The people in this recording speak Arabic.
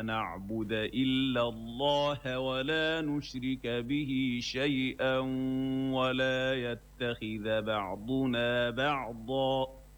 نعبد إلا الله ولا نشرك به شيئا ولا يتخذ بعضنا بعضا